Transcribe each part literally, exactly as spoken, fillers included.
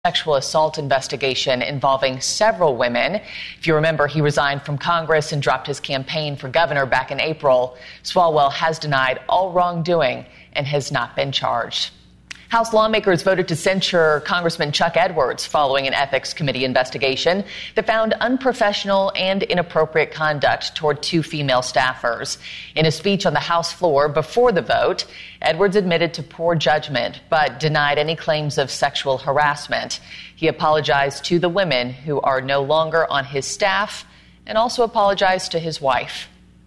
Sexual assault investigation involving several women. If you remember, he resigned from Congress and dropped his campaign for governor back in April. Swalwell has denied all wrongdoing and has not been charged. House lawmakers voted to censure Congressman Chuck Edwards following an ethics committee investigation that found unprofessional and inappropriate conduct toward two female staffers. In a speech on the House floor before the vote, Edwards admitted to poor judgment but denied any claims of sexual harassment. He apologized to the women who are no longer on his staff and also apologized to his wife.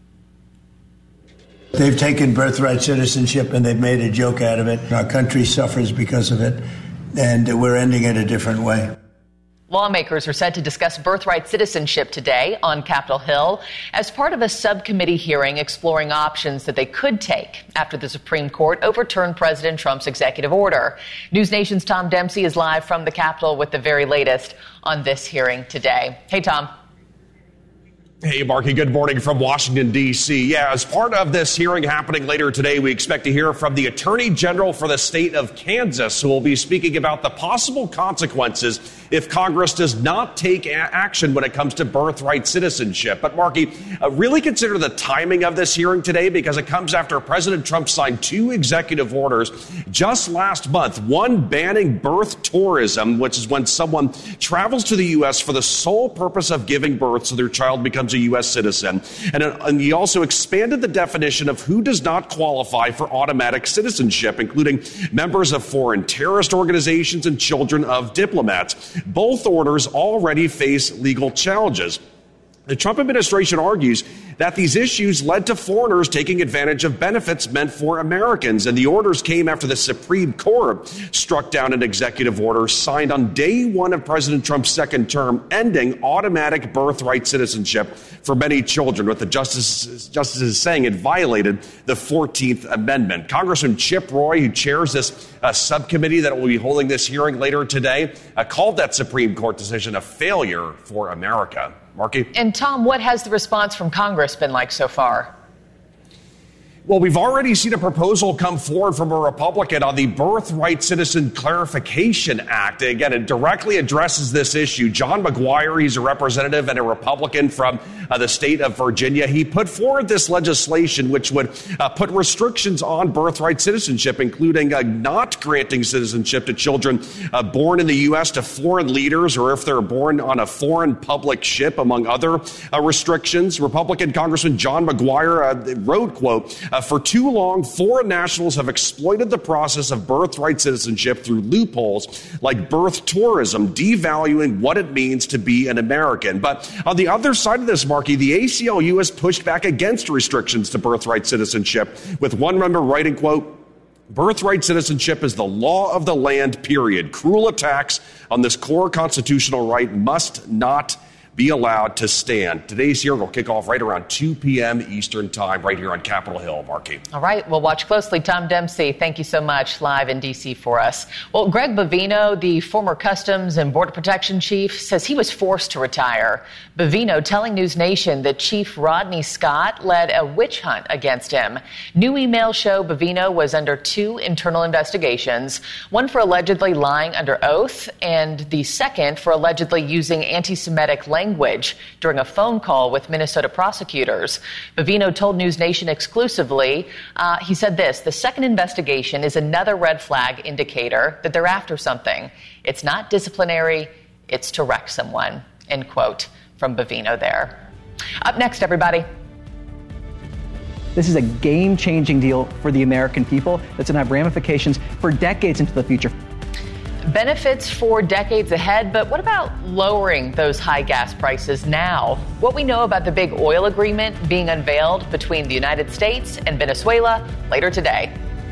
They've taken birthright citizenship and they've made a joke out of it. Our country suffers because of it, and we're ending it a different way. Lawmakers are set to discuss birthright citizenship today on Capitol Hill as part of a subcommittee hearing exploring options that they could take after the Supreme Court overturned President Trump's executive order. News Nation's Tom Dempsey is live from the Capitol with the very latest on this hearing today. Hey, Tom. Hey, Marky, good morning from Washington, D C. Yeah, as part of this hearing happening later today, we expect to hear from the Attorney General for the state of Kansas, who will be speaking about the possible consequences if Congress does not take a- action when it comes to birthright citizenship. But, Marky, uh, really consider the timing of this hearing today because it comes after President Trump signed two executive orders just last month, one banning birth tourism, which is when someone travels to the U S for the sole purpose of giving birth so their child becomes a U S citizen. And, uh, and he also expanded the definition of who does not qualify for automatic citizenship, including members of foreign terrorist organizations and children of diplomats. Both orders already face legal challenges. The Trump administration argues that these issues led to foreigners taking advantage of benefits meant for Americans. And the orders came after the Supreme Court struck down an executive order signed on day one of President Trump's second term, ending automatic birthright citizenship for many children, with the justices, justices saying it violated the fourteenth Amendment. Congressman Chip Roy, who chairs this uh, subcommittee that will be holding this hearing later today, uh, called that Supreme Court decision a failure for America. Marky? And Tom, what has the response from Congress been like so far? Well, we've already seen a proposal come forward from a Republican on the Birthright Citizen Clarification Act. Again, it directly addresses this issue. John McGuire, he's a representative and a Republican from uh, the state of Virginia. He put forward this legislation which would uh, put restrictions on birthright citizenship, including uh, not granting citizenship to children uh, born in the U S to foreign leaders or if they're born on a foreign public ship, among other uh, restrictions. Republican Congressman John McGuire uh, wrote, quote, Uh, for too long, foreign nationals have exploited the process of birthright citizenship through loopholes like birth tourism, devaluing what it means to be an American. But on the other side of this, Marky, the A C L U has pushed back against restrictions to birthright citizenship, with one member writing, quote, birthright citizenship is the law of the land, period. Cruel attacks on this core constitutional right must not be allowed to stand. Today's hearing will kick off right around two p.m. Eastern time, right here on Capitol Hill. Marky. All right, we'll watch closely. Tom Dempsey, thank you so much, live in D C for us. Well, Greg Bovino, the former Customs and Border Protection chief, says he was forced to retire. Bovino telling News Nation that Chief Rodney Scott led a witch hunt against him. New emails show Bovino was under two internal investigations, one for allegedly lying under oath and the second for allegedly using anti-Semitic language language during a phone call with Minnesota prosecutors. Bovino told News Nation exclusively, uh, he said this, the second investigation is another red flag indicator that they're after something. It's not disciplinary, it's to wreck someone, end quote, from Bovino there. Up next, everybody. This is a game-changing deal for the American people that's going to have ramifications for decades into the future. Benefits for decades ahead, but what about lowering those high gas prices now? What we know about the big oil agreement being unveiled between the United States and Venezuela later today.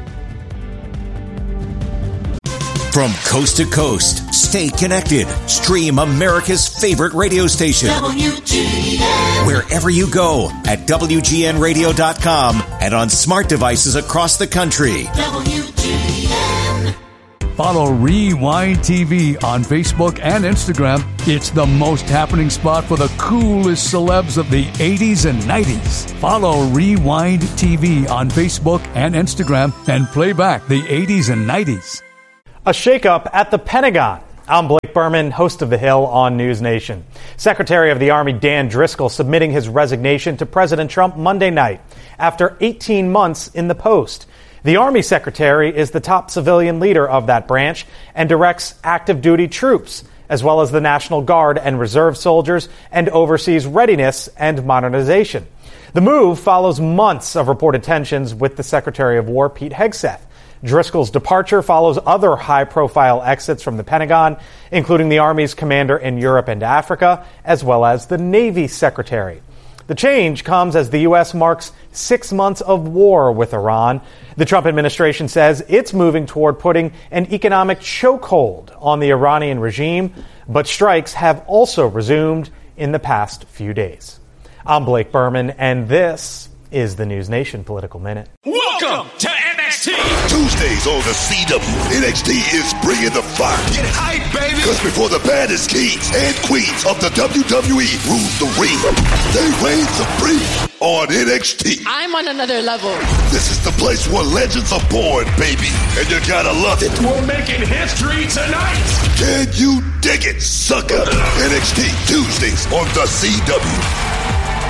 From coast to coast, stay connected. Stream America's favorite radio station. W G N. Wherever you go at W G N radio dot com and on smart devices across the country. W G N. Follow Rewind T V on Facebook and Instagram. It's the most happening spot for the coolest celebs of the eighties and nineties. Follow Rewind T V on Facebook and Instagram and play back the eighties and nineties. A shakeup at the Pentagon. I'm Blake Berman, host of The Hill on News Nation. Secretary of the Army Dan Driscoll submitting his resignation to President Trump Monday night after eighteen months in the post. The Army Secretary is the top civilian leader of that branch and directs active duty troops, as well as the National Guard and Reserve soldiers, and oversees readiness and modernization. The move follows months of reported tensions with the Secretary of War, Pete Hegseth. Driscoll's departure follows other high-profile exits from the Pentagon, including the Army's commander in Europe and Africa, as well as the Navy Secretary. The change comes as the U S marks six months of war with Iran. The Trump administration says it's moving toward putting an economic chokehold on the Iranian regime, but strikes have also resumed in the past few days. I'm Blake Berman, and this is the News Nation Political Minute. Welcome to N X T! Tuesdays on the C W, N X T is bringing the fire. Get hype, baby! Because before the baddest kings and queens of the W W E rules the ring, they reign supreme on N X T. I'm on another level. This is the place where legends are born, baby, and you gotta love it. We're making history tonight! Can you dig it, sucker? N X T, Tuesdays on the C W.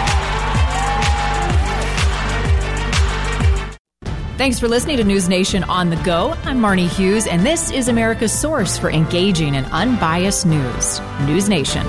Thanks for listening to News Nation on the Go. I'm Marnie Hughes, and this is America's source for engaging and unbiased news. News Nation.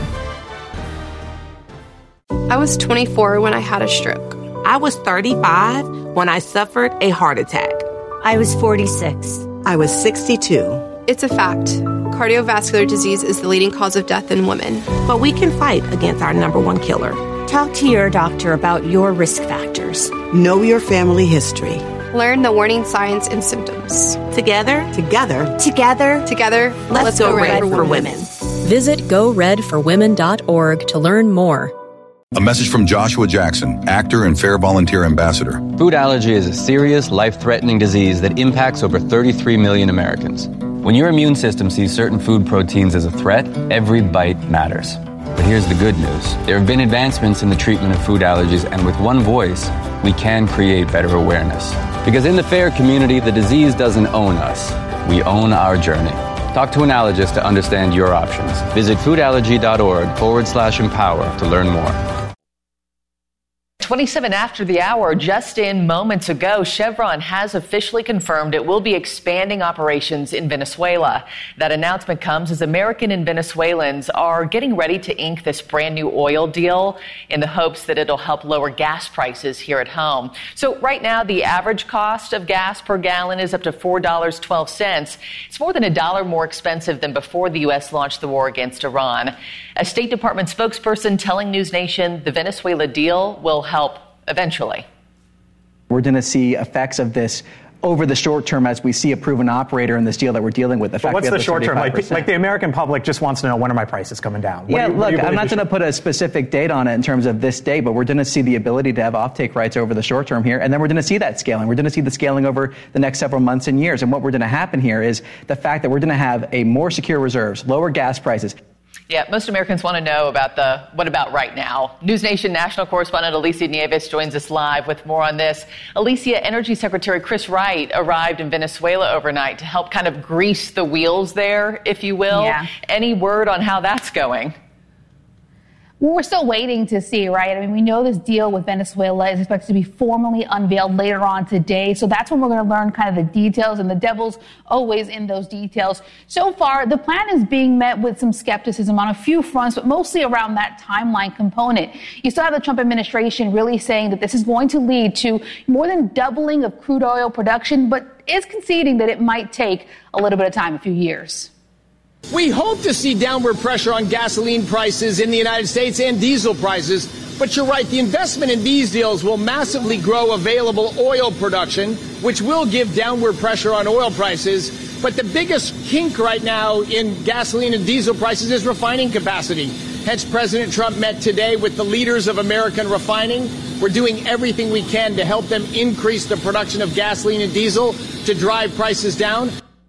I was twenty-four when I had a stroke. I was thirty-five when I suffered a heart attack. I was forty-six. I was sixty-two. It's a fact. Cardiovascular disease is the leading cause of death in women. But we can fight against our number one killer. Talk to your doctor about your risk factors. Know your family history. Learn the warning signs and symptoms. Together, together, together, together, let's, let's go, go red, red for, for women. women. Visit go red for women dot org to learn more. A message from Joshua Jackson, actor and Fair Volunteer Ambassador. Food allergy is a serious, life-threatening disease that impacts over thirty-three million Americans. When your immune system sees certain food proteins as a threat, every bite matters. But here's the good news. There have been advancements in the treatment of food allergies, and with one voice, we can create better awareness. Because in the FAIR community, the disease doesn't own us. We own our journey. Talk to an allergist to understand your options. Visit foodallergy.org forward slash empower to learn more. twenty-seven after the hour, just in moments ago, Chevron has officially confirmed it will be expanding operations in Venezuela. That announcement comes as American and Venezuelans are getting ready to ink this brand new oil deal in the hopes that it'll help lower gas prices here at home. So right now, the average cost of gas per gallon is up to four dollars and twelve cents. It's more than a dollar more expensive than before the U S launched the war against Iran. A State Department spokesperson telling News Nation the Venezuela deal will help eventually. We're going to see effects of this over the short term as we see a proven operator in this deal that we're dealing with. The but what's the short term? Like, like the American public just wants to know, when are my prices coming down? What yeah, do you, look, do I'm not going to put a specific date on it in terms of this day, but we're going to see the ability to have offtake rights over the short term here, and then we're going to see that scaling. We're going to see the scaling over the next several months and years. And what we're going to happen here is the fact that we're going to have a more secure reserves, lower gas prices. Yeah, most Americans want to know about the what about right now. News Nation national correspondent Alicia Nieves joins us live with more on this. Alicia, Energy Secretary Chris Wright arrived in Venezuela overnight to help kind of grease the wheels there, if you will. Yeah. Any word on how that's going? Well, we're still waiting to see, right? I mean, we know this deal with Venezuela is expected to be formally unveiled later on today. So that's when we're going to learn kind of the details, and the devil's always in those details. So far, the plan is being met with some skepticism on a few fronts, but mostly around that timeline component. You still have the Trump administration really saying that this is going to lead to more than doubling of crude oil production, but is conceding that it might take a little bit of time, a few years. We hope to see downward pressure on gasoline prices in the United States and diesel prices. But you're right, the investment in these deals will massively grow available oil production, which will give downward pressure on oil prices. But the biggest kink right now in gasoline and diesel prices is refining capacity. Hence, President Trump met today with the leaders of American refining. We're doing everything we can to help them increase the production of gasoline and diesel to drive prices down.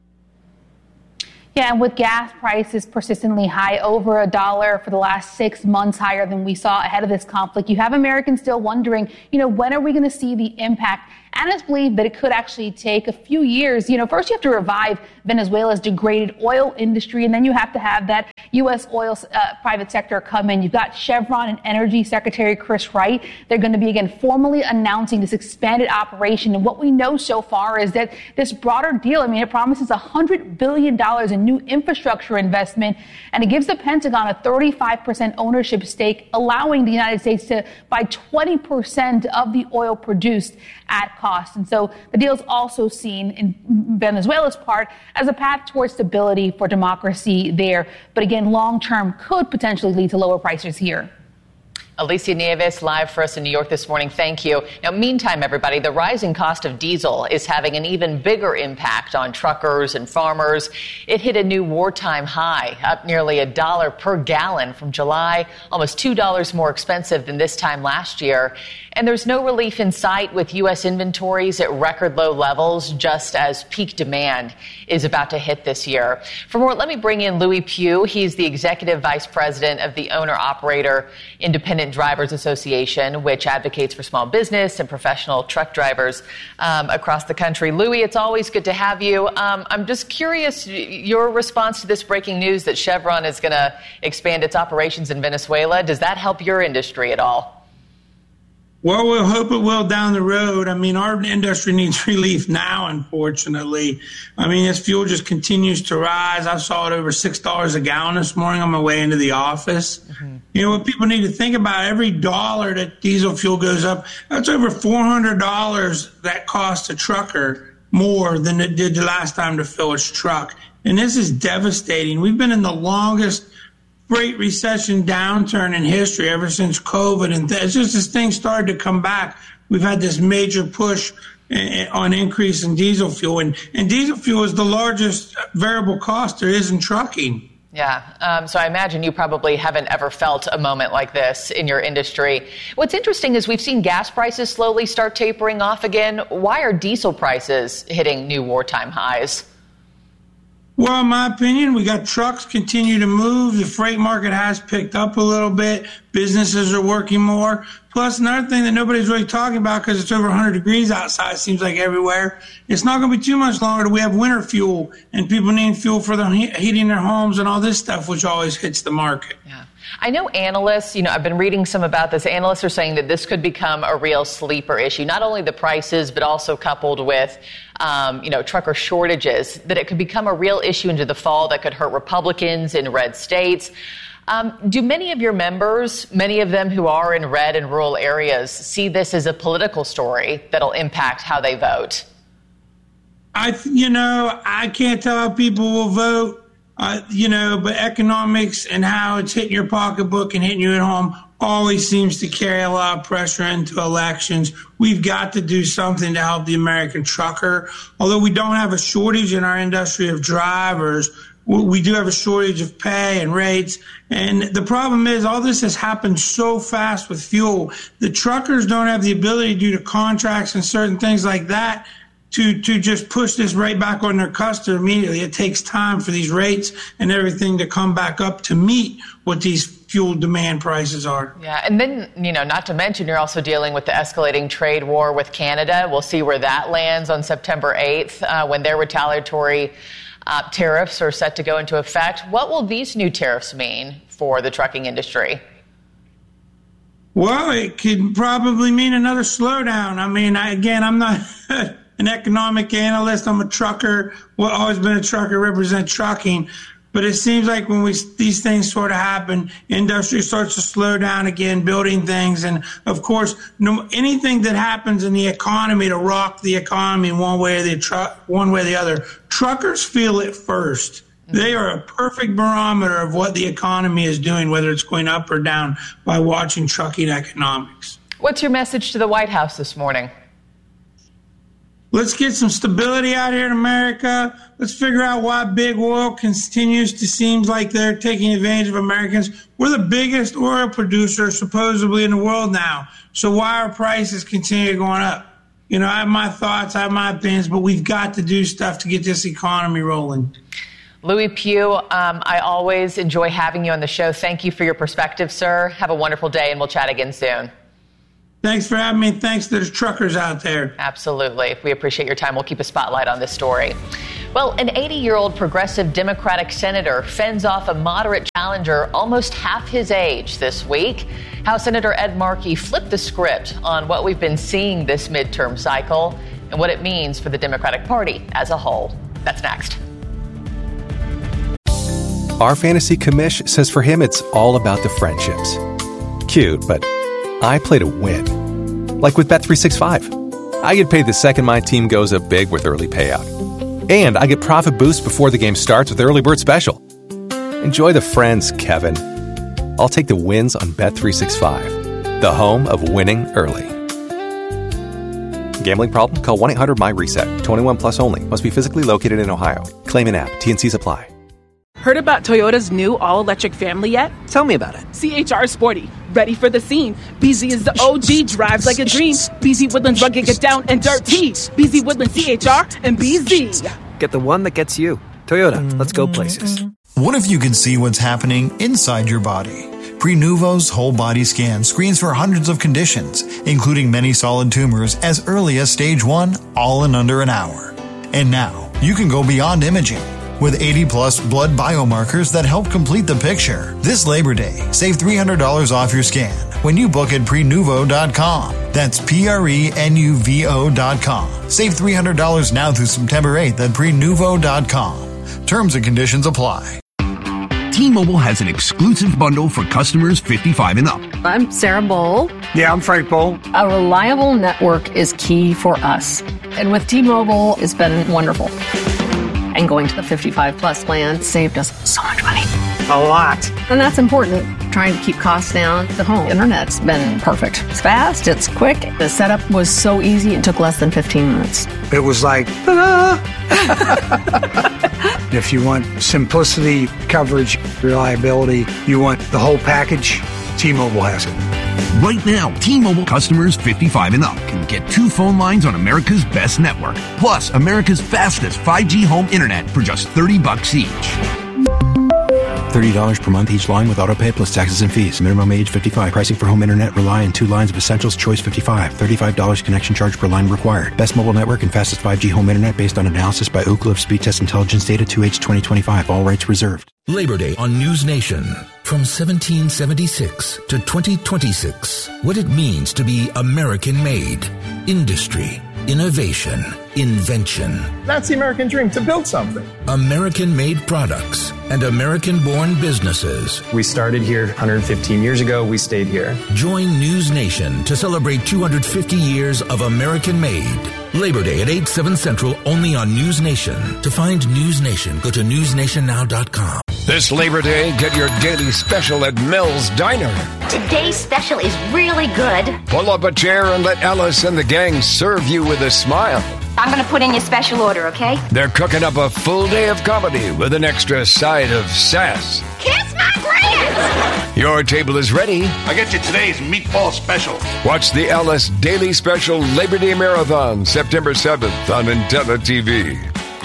Yeah, and with gas prices persistently high, over a dollar for the last six months higher than we saw ahead of this conflict, you have Americans still wondering, you know, when are we going to see the impact and it's believed that it could actually take a few years. You know, first you have to revive Venezuela's degraded oil industry, and then you have to have that U S oil uh, private sector come in. You've got Chevron and Energy Secretary Chris Wright. They're going to be again formally announcing this expanded operation. And what we know so far is that this broader deal, I mean, it promises one hundred billion dollars in new infrastructure investment, and it gives the Pentagon a thirty-five percent ownership stake, allowing the United States to buy twenty percent of the oil produced at cost. And so the deal is also seen in Venezuela's part as a path towards stability for democracy there. But again, long term could potentially lead to lower prices here. Alicia Nieves, live for us in New York this morning. Thank you. Now, meantime, everybody, the rising cost of diesel is having an even bigger impact on truckers and farmers. It hit a new wartime high, up nearly a dollar per gallon from July, almost two dollars more expensive than this time last year. And there's no relief in sight with U S inventories at record low levels, just as peak demand is about to hit this year. For more, let me bring in Louis Pugh. He's the executive vice president of the owner-operator Independent Drivers Association, which advocates for small business and professional truck drivers um, across the country. Louis, it's always good to have you. Um, I'm just curious, your response to this breaking news that Chevron is going to expand its operations in Venezuela. Does that help your industry at all? Well, we'll hope it will down the road. I mean, our industry needs relief now, unfortunately. I mean, as fuel just continues to rise. I saw it over six dollars a gallon this morning on my way into the office. Mm-hmm. You know, what people need to think about, every dollar that diesel fuel goes up, that's over four hundred dollars that costs a trucker more than it did the last time to fill its truck. And this is devastating. We've been in the longest Great recession downturn in history ever since COVID, and it's just as things started to come back, we've had this major push on increase in diesel fuel, and, and diesel fuel is the largest variable cost there is in trucking. Yeah, um, so I imagine you probably haven't ever felt a moment like this in your industry. What's interesting is we've seen gas prices slowly start tapering off again. Why are diesel prices hitting new wartime highs? Well, in my opinion, we got trucks continue to move. The freight market has picked up a little bit. Businesses are working more. Plus, another thing that nobody's really talking about, because it's over one hundred degrees outside, it seems like everywhere, it's not going to be too much longer till we have winter fuel, and people need fuel for the he- heating their homes and all this stuff, which always hits the market. Yeah. I know analysts, you know, I've been reading some about this. Analysts are saying that this could become a real sleeper issue, not only the prices, but also coupled with, um, you know, trucker shortages, that it could become a real issue into the fall that could hurt Republicans in red states. Um, do many of your members, many of them who are in red and rural areas, see this as a political story that'll impact how they vote? I, you know, I can't tell how people will vote. Uh, you know, but economics and how it's hitting your pocketbook and hitting you at home always seems to carry a lot of pressure into elections. We've got to do something to help the American trucker. Although we don't have a shortage in our industry of drivers, we do have a shortage of pay and rates. And the problem is all this has happened so fast with fuel. The truckers don't have the ability due to contracts and certain things like that to to just push this right back on their customer immediately. It takes time for these rates and everything to come back up to meet what these fuel demand prices are. Yeah, and then, you know, not to mention you're also dealing with the escalating trade war with Canada. We'll see where that lands on September eighth uh, when their retaliatory uh, tariffs are set to go into effect. What will these new tariffs mean for the trucking industry? Well, it could probably mean another slowdown. I mean, I, again, I'm not an economic analyst. I'm a trucker. Well, always been a trucker, represent trucking. But it seems like when we these things sort of happen, industry starts to slow down again, building things. And, of course, no, anything that happens in the economy to rock the economy one way or the, tru- one way or the other, truckers feel it first. They are a perfect barometer of what the economy is doing, whether it's going up or down, by watching trucking economics. What's your message to the White House this morning? Let's get some stability out here in America. Let's figure out why big oil continues to seem like they're taking advantage of Americans. We're the biggest oil producer supposedly in the world now. So why are prices continue going up? You know, I have my thoughts, I have my opinions, but we've got to do stuff to get this economy rolling. Louis Pugh, um, I always enjoy having you on the show. Thank you for your perspective, sir. Have a wonderful day, and we'll chat again soon. Thanks for having me. Thanks to the truckers out there. Absolutely. We appreciate your time. We'll keep a spotlight on this story. Well, an eighty-year-old progressive Democratic senator fends off a moderate challenger almost half his age this week. How Senator Ed Markey flipped the script on what we've been seeing this midterm cycle and what it means for the Democratic Party as a whole. That's next. Our fantasy commish says for him it's all about the friendships. Cute, but I play to win. Like with Bet three sixty-five. I get paid the second my team goes up big with early payout. And I get profit boost before the game starts with Early Bird Special. Enjoy the friends, Kevin. I'll take the wins on Bet three sixty-five, the home of winning early. Gambling problem? Call one eight hundred M Y reset. twenty-one plus only. Must be physically located in Ohio. Claim an app. T N Cs apply. Heard about Toyota's new all-electric family yet? Tell me about it. C H R Sporty. Ready for the scene. B Z is the O G, drives like a dream. B Z Woodlands rugged, get down and dirty. B Z Woodlands C H R and B Z. Get the one that gets you. Toyota, let's go places. What if you could see what's happening inside your body? Prenuvo's whole body scan screens for hundreds of conditions, including many solid tumors as early as stage one, all in under an hour. And now, you can go beyond imaging. With eighty plus blood biomarkers that help complete the picture. This Labor Day, save three hundred dollars off your scan when you book at prenuvo dot com. That's P R E N U V O dot com. Save three hundred dollars now through September eighth at prenuvo dot com. Terms and conditions apply. T-Mobile has an exclusive bundle for customers fifty-five and up. I'm Sarah Bowl. Yeah, I'm Frank Bowl. A reliable network is key for us. And with T-Mobile, it's been wonderful. And going to the fifty-five plus plan saved us so much money. A lot. And that's important. Trying to keep costs down. The home internet's been perfect. It's fast, it's quick. The setup was so easy, it took less than fifteen minutes. It was like, ta-da! If you want simplicity, coverage, reliability, you want the whole package, T-Mobile has it. Right now, T-Mobile customers fifty-five and up can get two phone lines on America's best network, plus America's fastest five G home internet for just thirty bucks each. thirty dollars per month each line with autopay plus taxes and fees. Minimum age fifty-five. Pricing for home internet rely on two lines of Essentials Choice fifty-five. thirty-five dollars connection charge per line required. Best mobile network and fastest five G home internet based on analysis by Ookla of Speed Test Intelligence data two H twenty twenty-five. All rights reserved. Labor Day on News Nation. From seventeen seventy-six to twenty twenty-six. What it means to be American-made. Industry. Innovation. Invention. That's the American dream, to build something. American-made products and American-born businesses. We started here one hundred fifteen years ago. We stayed here. Join News Nation to celebrate two hundred fifty years of American-made. Labor Day at eight, seven Central, only on News Nation. To find News Nation, go to news nation now dot com. This Labor Day, get your daily special at Mel's Diner. Today's special is really good. Pull up a chair and let Alice and the gang serve you with a smile. I'm going to put in your special order, okay? They're cooking up a full day of comedy with an extra side of sass. Kiss my grand! Your table is ready. I get you today's meatball special. Watch the Alice Daily Special Labor Day Marathon, September seventh on Intella T V.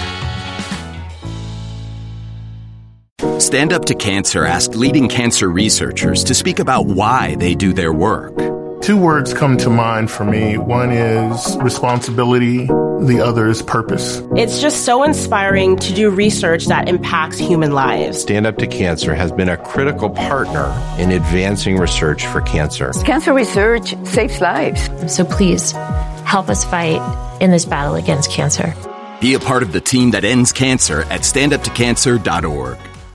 Stand Up to Cancer asked leading cancer researchers to speak about why they do their work. Two words come to mind for me. One is responsibility. The other is purpose. It's just so inspiring to do research that impacts human lives. Stand Up to Cancer has been a critical partner in advancing research for cancer. Cancer research saves lives. So please, help us fight in this battle against cancer. Be a part of the team that ends cancer at stand up to cancer dot org.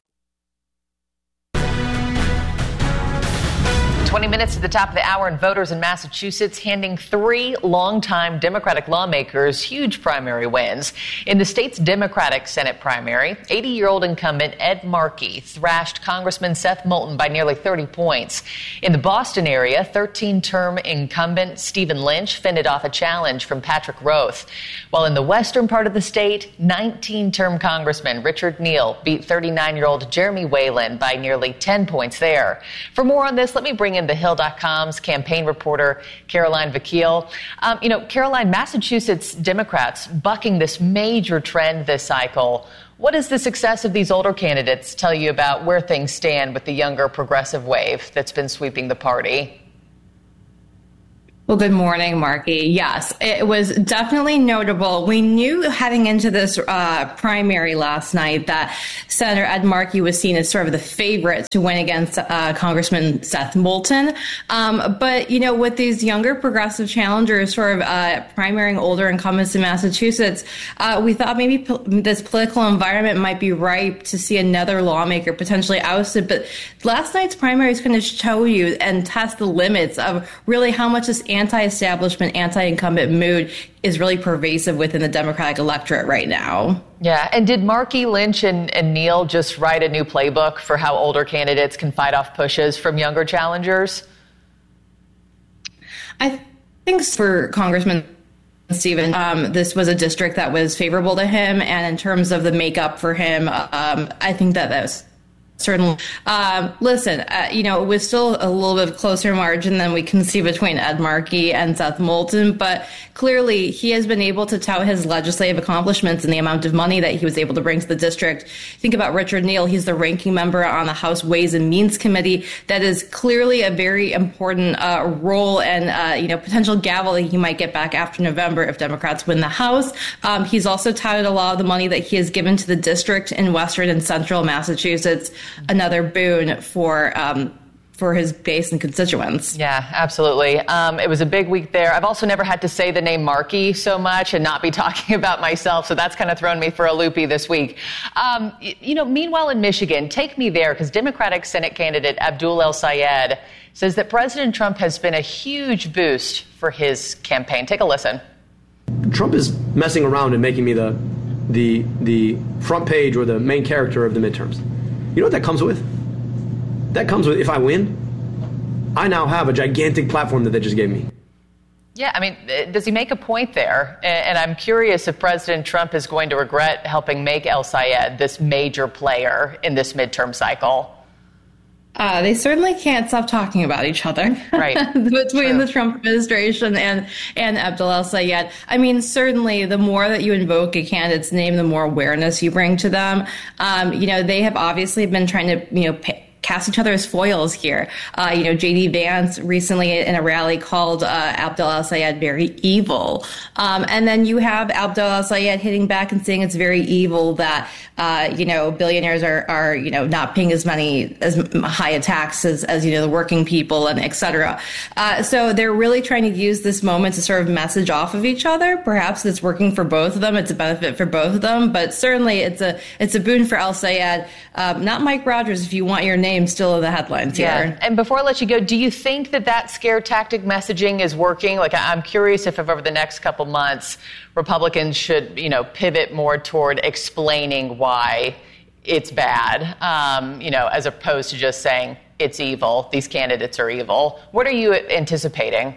twenty minutes to the top of the hour, and voters in Massachusetts handing three longtime Democratic lawmakers huge primary wins. In the state's Democratic Senate primary, eighty-year-old incumbent Ed Markey thrashed Congressman Seth Moulton by nearly thirty points. In the Boston area, thirteen-term incumbent Stephen Lynch fended off a challenge from Patrick Roth. While in the western part of the state, nineteen-term Congressman Richard Neal beat thirty-nine-year-old Jeremy Whalen by nearly ten points there. For more on this, let me bring in the Hill dot com's campaign reporter, Caroline Vakil. Um, you know, Caroline, Massachusetts Democrats bucking this major trend this cycle. What does the success of these older candidates tell you about where things stand with the younger progressive wave that's been sweeping the party? Well, Well, good morning, Marky. Yes, it was definitely notable. We knew heading into this uh, primary last night that Senator Ed Markey was seen as sort of the favorite to win against uh, Congressman Seth Moulton. Um, but, you know, with these younger progressive challengers sort of uh, primarying older incumbents in Massachusetts, uh, we thought maybe po- this political environment might be ripe to see another lawmaker potentially ousted. But last night's primary is going to show you and test the limits of really how much this anti-establishment, anti-incumbent mood is really pervasive within the Democratic electorate right now. Yeah, and did Markey, Lynch, and, and Neal just write a new playbook for how older candidates can fight off pushes from younger challengers? I think for Congressman Stephen, um, this was a district that was favorable to him, and in terms of the makeup for him, um, I think that that was certainly. Um, listen, uh, you know, it was still a little bit closer margin than we can see between Ed Markey and Seth Moulton, but clearly he has been able to tout his legislative accomplishments and the amount of money that he was able to bring to the district. Think about Richard Neal. He's the ranking member on the House Ways and Means Committee. That is clearly a very important uh, role and, uh, you know, potential gavel that he might get back after November if Democrats win the House. Um, he's also touted a lot of the money that he has given to the district in Western and Central Massachusetts. Another boon for um, for his base and constituents. Yeah, absolutely. Um, it was a big week there. I've also never had to say the name Markey so much and not be talking about myself, so that's kind of thrown me for a loopy this week. Um, you know, meanwhile in Michigan, take me there, because Democratic Senate candidate Abdul El-Sayed says that President Trump has been a huge boost for his campaign. Take a listen. Trump is messing around and making me the the the front page or the main character of the midterms. You know what that comes with? That comes with, if I win, I now have a gigantic platform that they just gave me. Yeah, I mean, does he make a point there? And I'm curious if President Trump is going to regret helping make El-Sayed this major player in this midterm cycle. Uh, they certainly can't stop talking about each other. Right. Between True. the Trump administration and, and Abdul El-Sayed. I mean, certainly the more that you invoke a candidate's name, the more awareness you bring to them. Um, you know, they have obviously been trying to, you know, pay, cast each other as foils here. Uh, you know, J D Vance recently in a rally called uh, Abdul El-Sayed very evil. Um, and then you have Abdul El-Sayed hitting back and saying it's very evil that, uh, you know, billionaires are, are, you know, not paying as many, as high a tax as, as, you know, the working people and et cetera. Uh, so they're really trying to use this moment to sort of message off of each other. Perhaps it's working for both of them. It's a benefit for both of them, but certainly it's a, it's a boon for El-Sayed. Um, not Mike Rogers if you want your name still in the headlines here. Yeah. And before I let you go, do you think that that scare tactic messaging is working? Like, I'm curious if over the next couple months, Republicans should, you know, pivot more toward explaining why it's bad, um, you know, as opposed to just saying it's evil. These candidates are evil. What are you anticipating?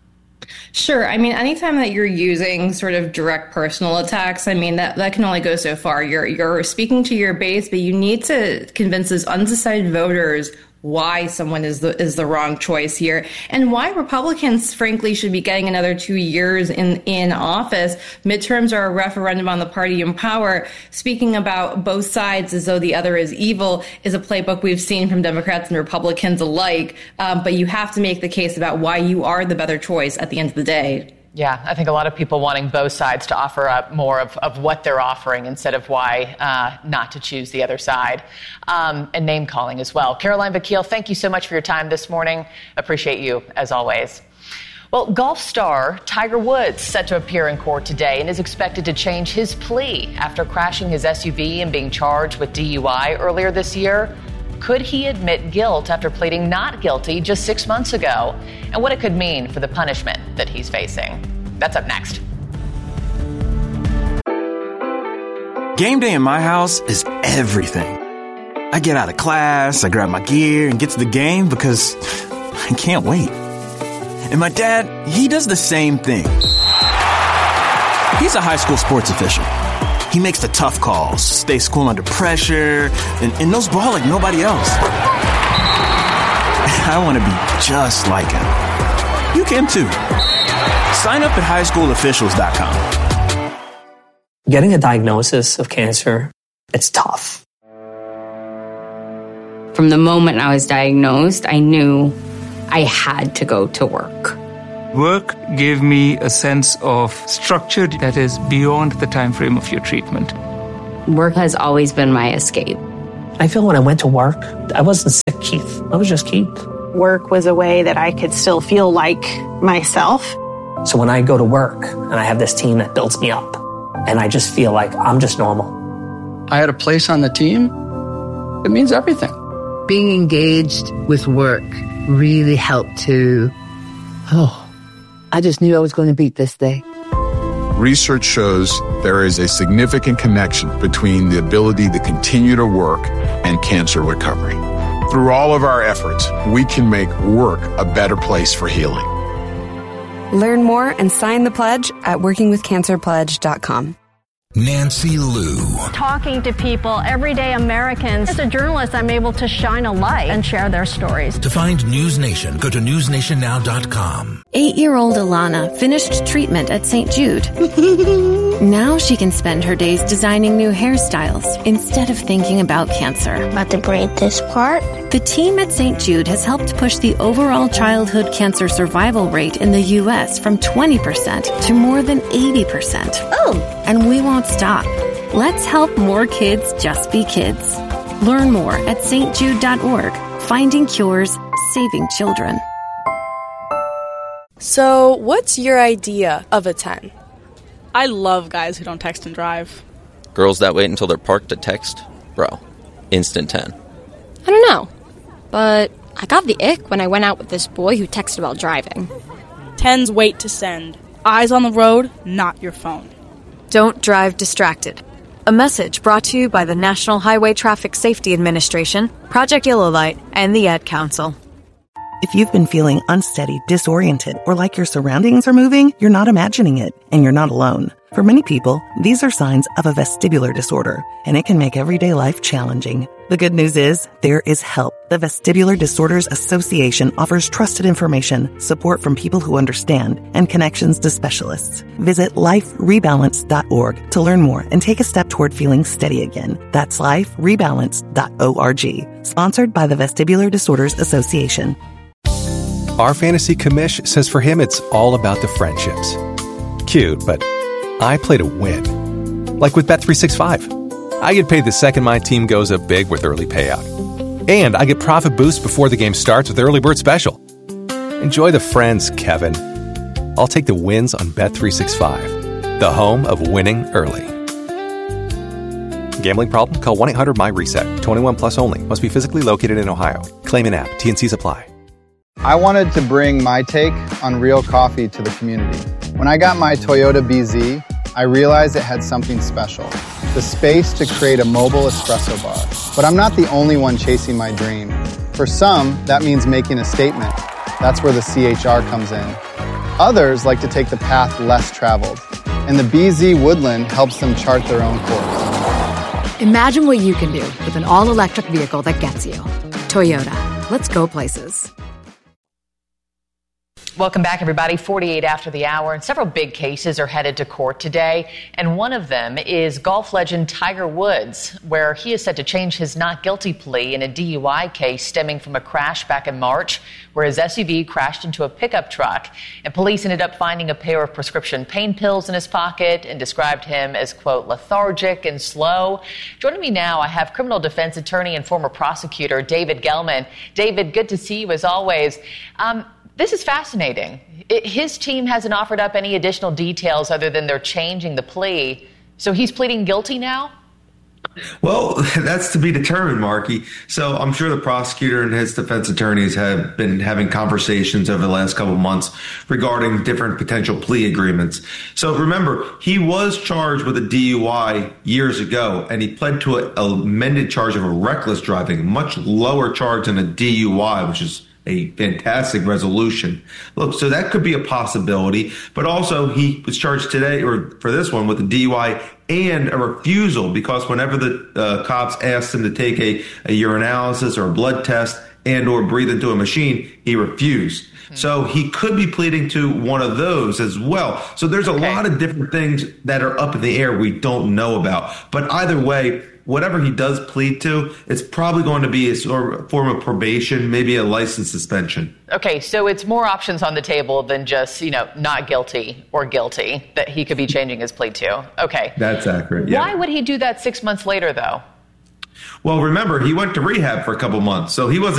Sure. I mean, anytime that you're using sort of direct personal attacks, I mean, that, that can only go so far. You're you're speaking to your base, but you need to convince those undecided voters why someone is the is the wrong choice here, and why Republicans, frankly, should be getting another two years in, in office. Midterms are a referendum on the party in power. Speaking about both sides as though the other is evil is a playbook we've seen from Democrats and Republicans alike, um, but you have to make the case about why you are the better choice at the end of the day. Yeah, I think a lot of people wanting both sides to offer up more of, of what they're offering instead of why uh, not to choose the other side. Um, and name calling as well. Caroline Vakil, thank you so much for your time this morning. Appreciate you as always. Well, golf star Tiger Woods set to appear in court today and is expected to change his plea after crashing his S U V and being charged with D U I earlier this year. Could he admit guilt after pleading not guilty just six months ago? And what it could mean for the punishment that he's facing. That's up next. Game day in my house is everything. I get out of class, I grab my gear and get to the game because I can't wait. And my dad, he does the same thing. He's a high school sports official. He makes the tough calls, stays cool under pressure, and, and knows ball like nobody else. I want to be just like him. You can too. Sign up at high school officials dot com. Getting a diagnosis of cancer, it's tough. From the moment I was diagnosed, I knew I had to go to work. Work gave me a sense of structure that is beyond the time frame of your treatment. Work has always been my escape. I feel when I went to work, I wasn't sick Keith. I was just Keith. Work was a way that I could still feel like myself. So when I go to work and I have this team that builds me up, and I just feel like I'm just normal. I had a place on the team. It means everything. Being engaged with work really helped to, oh, I just knew I was going to beat this day. Research shows there is a significant connection between the ability to continue to work and cancer recovery. Through all of our efforts, we can make work a better place for healing. Learn more and sign the pledge at working with cancer pledge dot com. Nancy Liu. Talking to people, everyday Americans. As a journalist, I'm able to shine a light and share their stories. To find News Nation, go to news nation now dot com. Eight-year-old Alana finished treatment at Saint Jude. Now she can spend her days designing new hairstyles instead of thinking about cancer. About to braid this part? The team at Saint Jude has helped push the overall childhood cancer survival rate in the U S from twenty percent to more than eighty percent. Oh! And we won't stop. Let's help more kids just be kids. Learn more at s t jude dot org. Finding cures, saving children. So, what's your idea of a ten? I love guys who don't text and drive. Girls that wait until they're parked to text? Bro, instant ten. I don't know, but I got the ick when I went out with this boy who texted while driving. Tens wait to send. Eyes on the road, not your phone. Don't drive distracted. A message brought to you by the National Highway Traffic Safety Administration, Project Yellow Light, and the Ad Council. If you've been feeling unsteady, disoriented, or like your surroundings are moving, you're not imagining it, and you're not alone. For many people, these are signs of a vestibular disorder, and it can make everyday life challenging. The good news is, there is help. The Vestibular Disorders Association offers trusted information, support from people who understand, and connections to specialists. Visit life rebalance dot org to learn more and take a step toward feeling steady again. That's life rebalance dot org. Sponsored by the Vestibular Disorders Association. Our fantasy commish says for him it's all about the friendships. Cute, but I play to win. Like with Bet three sixty-five. I get paid the second my team goes up big with early payout. And I get profit boost before the game starts with Early Bird Special. Enjoy the friends, Kevin. I'll take the wins on Bet three sixty-five, the home of winning early. Gambling problem? Call one eight hundred M Y reset. twenty-one plus only. Must be physically located in Ohio. Claim in app. T and C's apply. I wanted to bring my take on real coffee to the community. When I got my Toyota B Z, I realized it had something special. The space to create a mobile espresso bar. But I'm not the only one chasing my dream. For some, that means making a statement. That's where the C H R comes in. Others like to take the path less traveled. And the B Z Woodland helps them chart their own course. Imagine what you can do with an all-electric vehicle that gets you. Toyota. Let's go places. Welcome back, everybody. forty-eight after the hour, and several big cases are headed to court today. And one of them is golf legend Tiger Woods, where he is set to change his not guilty plea in a D U I case stemming from a crash back in March, where his S U V crashed into a pickup truck. And police ended up finding a pair of prescription pain pills in his pocket and described him as, quote, lethargic and slow. Joining me now, I have criminal defense attorney and former prosecutor David Gelman. David, good to see you as always. Um, This is fascinating. It, his team hasn't offered up any additional details other than they're changing the plea. So he's pleading guilty now? Well, that's to be determined, Marky. So I'm sure the prosecutor and his defense attorneys have been having conversations over the last couple of months regarding different potential plea agreements. So remember, he was charged with a D U I years ago, and he pled to an amended charge of a reckless driving, a much lower charge than a D U I, which is a fantastic resolution. Look, so that could be a possibility, but also he was charged today, or for this one, with a D U I and a refusal, because whenever the uh, cops asked him to take a, a urinalysis or a blood test, and or breathe into a machine, he refused. Mm-hmm. So he could be pleading to one of those as well. So there's a okay. lot of different things that are up in the air we don't know about. But either way, whatever he does plead to, it's probably going to be a sort of form of probation, maybe a license suspension. Okay, so it's more options on the table than just, you know, not guilty or guilty that he could be changing his plea to. Okay. That's accurate, yeah. Why would he do that six months later, though? Well, remember, he went to rehab for a couple months, so he wasn't